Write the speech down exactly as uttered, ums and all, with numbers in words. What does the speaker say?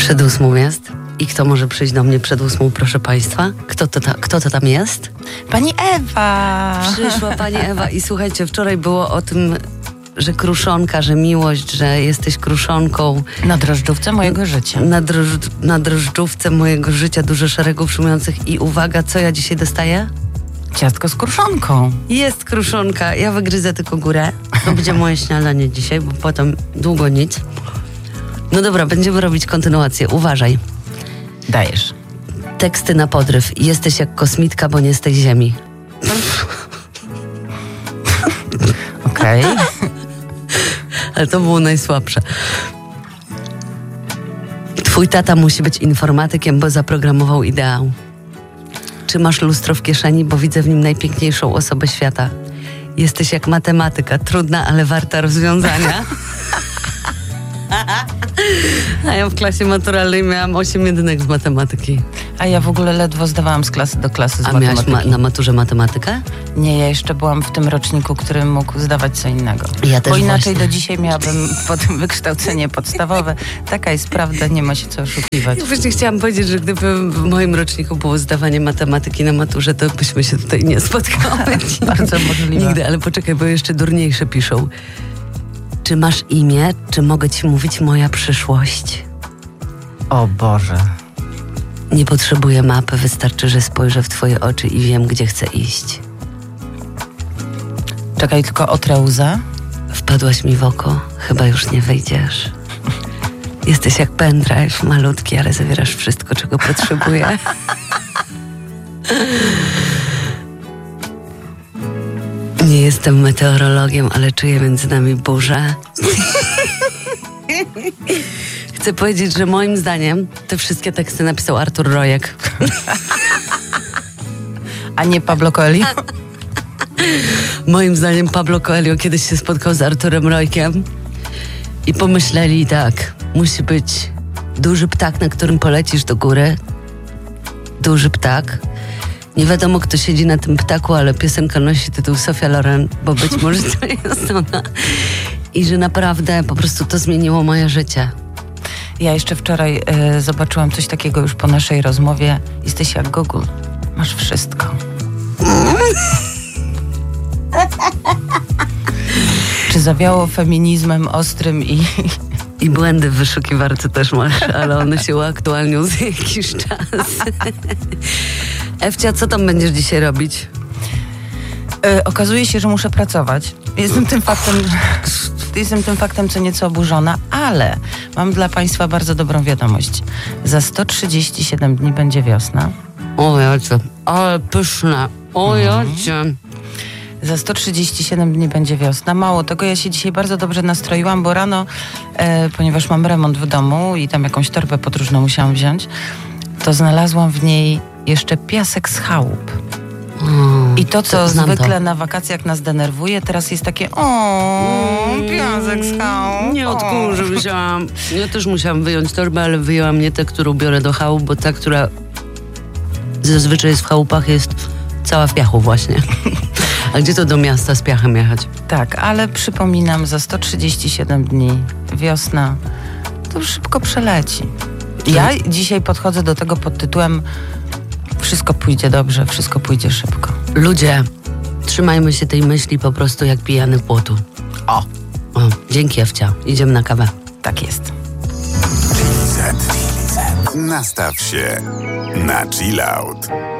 Przed ósmą jest. I kto może przyjść do mnie przed ósmą, proszę państwa? Kto to, ta, kto to tam jest? Pani Ewa! Przyszła pani Ewa i słuchajcie, wczoraj było o tym, że kruszonka, że miłość, że jesteś kruszonką. Na drożdżówce mojego życia. Na, droż, na drożdżówce mojego życia, dużo szeregów szumiących. I uwaga, co ja dzisiaj dostaję? Ciastko z kruszonką. Jest kruszonka. Ja wygryzę tylko górę. To będzie moje śniadanie dzisiaj, bo potem długo nic. No dobra, będziemy robić kontynuację. Uważaj. Dajesz. Teksty na podryw. Jesteś jak kosmitka, bo nie z tej ziemi. Okej. Okay. Ale to było najsłabsze. Twój tata musi być informatykiem, bo zaprogramował ideał. Czy masz lustro w kieszeni, bo widzę w nim najpiękniejszą osobę świata. Jesteś jak matematyka, trudna, ale warta rozwiązania. A ja w klasie maturalnej miałam osiem jedynek z matematyki. A ja w ogóle ledwo zdawałam z klasy do klasy z A matematyki. miałaś ma- na maturze matematykę? Nie, ja jeszcze byłam w tym roczniku, który mógł zdawać co innego. Ja też Bo inaczej właśnie. do dzisiaj miałabym potem wykształcenie podstawowe. Taka jest prawda, nie ma się co oszukiwać. Ja właśnie chciałam powiedzieć, że gdyby w moim roczniku było zdawanie matematyki na maturze, to byśmy się tutaj nie spotkały. Bardzo możliwe. Nigdy, ale poczekaj, bo jeszcze durniejsze piszą. Czy masz imię, czy mogę ci mówić moja przyszłość? O Boże. Nie potrzebuję mapy, wystarczy, że spojrzę w twoje oczy i wiem, gdzie chcę iść. Czekaj, tylko otrę łzę. Wpadłaś mi w oko, chyba już nie wyjdziesz. Jesteś jak pendrive, malutki, ale zawierasz wszystko, czego potrzebuję. Nie jestem meteorologiem, ale czuję między nami burzę. Chcę powiedzieć, że moim zdaniem te wszystkie teksty napisał Artur Rojek. A nie Pablo Coelho? Moim zdaniem Pablo Coelho kiedyś się spotkał z Arturem Rojkiem i pomyśleli tak, musi być duży ptak, na którym polecisz do góry. Duży ptak. Nie wiadomo, kto siedzi na tym ptaku, ale piosenka nosi tytuł Sofia Loren, bo być może to jest ona. I że naprawdę po prostu to zmieniło moje życie. Ja jeszcze wczoraj y, zobaczyłam coś takiego już po naszej rozmowie. Jesteś jak Google. Masz wszystko. Czy zawiało feminizmem ostrym i... I błędy w wyszukiwarce też masz, ale one się uaktualnią za jakiś czas. Ewcia, co tam będziesz dzisiaj robić? Y, okazuje się, że muszę pracować. Jestem tym faktem... Jestem tym faktem co nieco oburzona, ale mam dla Państwa bardzo dobrą wiadomość. Za sto trzydzieści siedem dni będzie wiosna. O jacie, ale pyszne. O jacie. Za sto trzydzieści siedem dni będzie wiosna. Mało tego, ja się dzisiaj bardzo dobrze nastroiłam, bo rano, e, ponieważ mam remont w domu i tam jakąś torbę podróżną musiałam wziąć, to znalazłam w niej jeszcze piasek z chałup. Mm, I to, co to zwykle to. na wakacjach nas denerwuje, teraz jest takie o, piasek z chałup. Nie o. odkurzę, wzięłam. Ja też musiałam wyjąć torbę, ale wyjęłam nie tę, którą biorę do chałup, bo ta, która zazwyczaj jest w chałupach, jest cała w piachu właśnie. A gdzie to do miasta z piachem jechać? Tak, ale przypominam, za sto trzydzieści siedem dni wiosna to szybko przeleci. Ja dzisiaj podchodzę do tego pod tytułem wszystko pójdzie dobrze, wszystko pójdzie szybko. Ludzie, trzymajmy się tej myśli po prostu jak pijany płotu. O! O, dzięki Ewcia. Idziemy na kawę. Tak jest. Chili Z. Nastaw się na chill out.